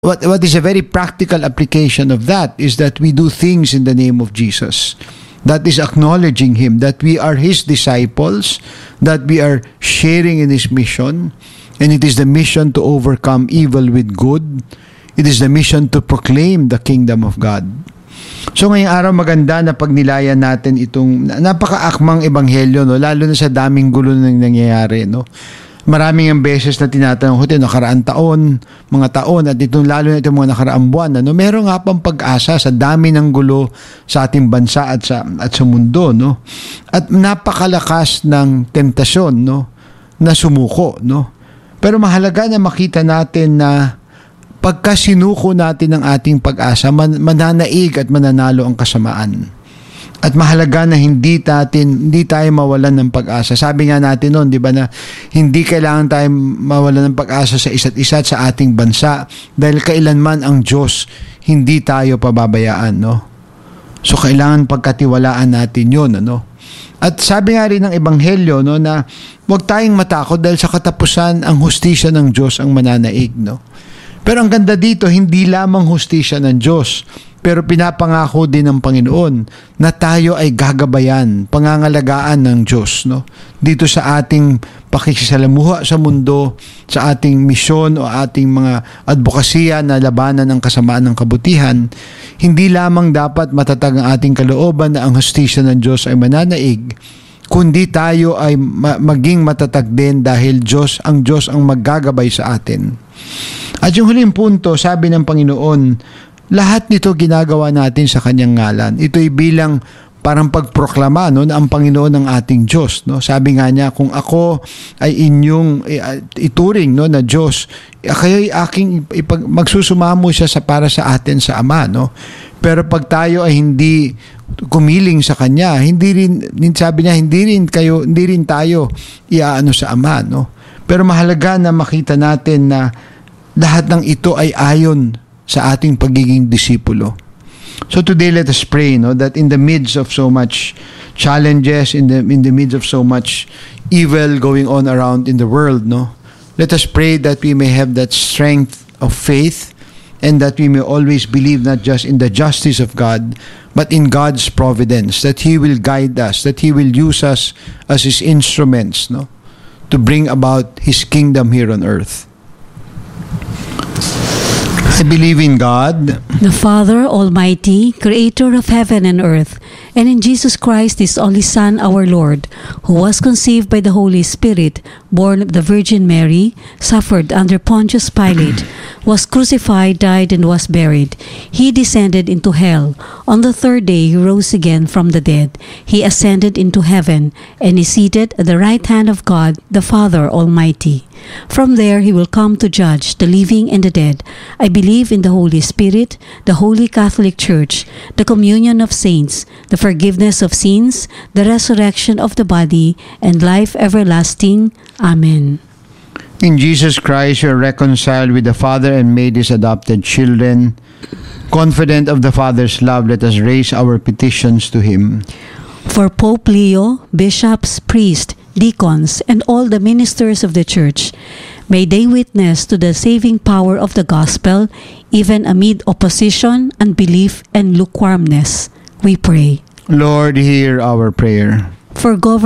what is a very practical application of that is that we do things in the name of Jesus. That is acknowledging Him, that we are His disciples, that we are sharing in His mission, and it is the mission to overcome evil with good. It is the mission to proclaim the kingdom of God. So ngayong araw maganda na pagnilayan natin itong napaka-akmang ebanghelyo, no? Lalo na sa daming gulo nang nangyayari. No? Maraming ang beses na tinatanong ko ito, nakaraang taon, mga taon, at itong lalo na itong mga nakaraang buwan. No? Meron nga pang pag-asa sa dami ng gulo sa ating bansa at sa mundo. No? At napakalakas ng tentasyon, no? Na sumuko. No? Pero mahalaga na makita natin na pagka sinuko natin ang ating pag-asa, mananaig at mananalo ang kasamaan. At mahalaga na hindi tayo mawalan ng pag-asa. Sabi nga natin noon, di ba, na hindi kailangan tayo mawalan ng pag-asa sa isa't isa at sa ating bansa dahil kailanman ang Diyos hindi tayo pababayaan, no? So kailangan pagkatiwalaan natin 'yon, ano? At sabi nga rin ng ebanghelyo, no, na huwag tayong matakot dahil sa katapusan ang hustisya ng Diyos ang mananaig, no? Pero ang ganda dito, hindi lamang hustisya ng Diyos, pero pinapangako din ng Panginoon na tayo ay gagabayan, pangangalagaan ng Diyos, no? Dito sa ating pakikisalamuha sa mundo, sa ating misyon o ating mga advokasya na labanan ng kasamaan ng kabutihan, hindi lamang dapat matatag ang ating kalooban na ang hustisya ng Diyos ay mananaig, kundi tayo ay maging matatag din dahil ang Diyos ang maggagabay sa atin. At yung huling punto, sabi ng Panginoon, lahat nito ginagawa natin sa Kanyang ngalan. Ito'y bilang parang pagproklama, no, na ang Panginoon ang ating Diyos. No? Sabi nga niya, kung ako ay inyong ituring, no, na Diyos, kayo'y aking magsusumamo siya para sa atin sa Ama. No? Pero pag tayo ay hindi kumiling sa Kanya, sabi niya, hindi rin tayo iaano sa Ama. No? Pero mahalaga na makita natin na lahat ng ito ay ayon sa ating pagiging disipulo. So today let us pray, no, that in the midst of so much challenges, in the midst of so much evil going on around in the world, no, let us pray that we may have that strength of faith and that we may always believe not just in the justice of God, but in God's providence, that He will guide us, that He will use us as His instruments, no, to bring about His kingdom here on earth. I believe in God, the Father Almighty, creator of heaven and earth, and in Jesus Christ, His only Son, our Lord, who was conceived by the Holy Spirit, born of the Virgin Mary, suffered under Pontius Pilate, was crucified, died, and was buried. He descended into hell. On the third day, He rose again from the dead. He ascended into heaven, and is seated at the right hand of God, the Father Almighty. From there He will come to judge the living and the dead. I believe in the Holy Spirit, the Holy Catholic Church, the communion of saints, the forgiveness of sins, the resurrection of the body, and life everlasting. Amen. In Jesus Christ, you are reconciled with the Father and made His adopted children. Confident of the Father's love, let us raise our petitions to Him. For Pope Leo, bishops, priests, deacons, and all the ministers of the Church, may they witness to the saving power of the gospel, even amid opposition, unbelief, and lukewarmness. We pray. Lord, hear our prayer. For government